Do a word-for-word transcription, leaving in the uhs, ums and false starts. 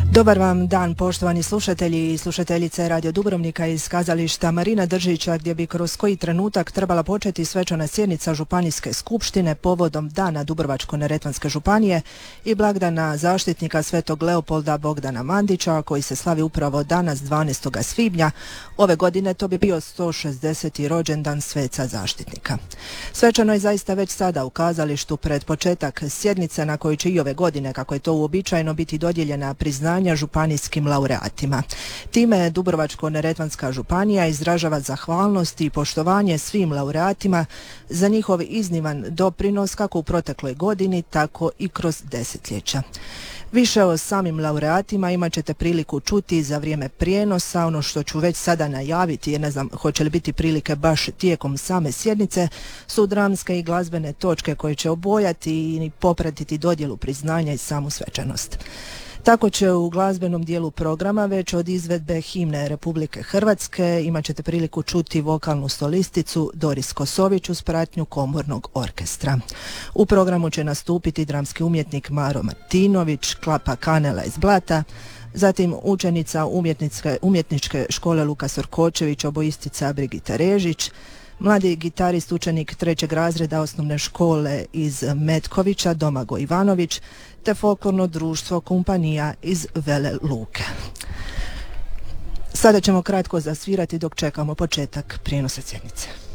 Dobar vam dan, poštovani slušatelji i slušateljice Radio Dubrovnika iz kazališta Marina Držića, gdje bi kroz koji trenutak trebala početi svečana sjednica Županijske skupštine povodom Dana Dubrovačko-neretvanske županije i blagdana zaštitnika Svetog Leopolda Bogdana Mandića, koji se slavi upravo danas dvanaestog svibnja. Ove godine to bi bio sto šezdeseti rođendan sveca zaštitnika. Svečano je zaista već sada u kazalištu pred početak sjednice na kojoj će i ove godine, kako je to uobičajeno, biti dodijeljena priznanja županijskim laureatima. Time Dubrovačko-neretvanska županija izražava zahvalnost i poštovanje svim laureatima za njihov izniman doprinos kako u protekloj godini, tako i kroz desetljeća. Više o samim laureatima imat ćete priliku čuti za vrijeme prijenosa. Ono što ću već sada najaviti, jer ne znam hoće li biti prilike baš tijekom same sjednice, su dramske i glazbene točke koje će obojati i popratiti dodjelu priznanja i samu svečanost. Tako će u glazbenom dijelu programa već od izvedbe himne Republike Hrvatske imat ćete priliku čuti vokalnu solisticu Doris Kosović uz pratnju komornog orkestra. U programu će nastupiti dramski umjetnik Maro Martinović, Klapa Kanela iz Blata, zatim učenica umjetničke škole Luka Sorkočević, obojistica Brigita Režić, mladi gitarist, učenik trećeg razreda osnovne škole iz Metkovića Domagoj Ivanović, te folklorno društvo Kompanija iz Vele Luke. Sada ćemo kratko zasvirati dok čekamo početak prijenosa sjednice.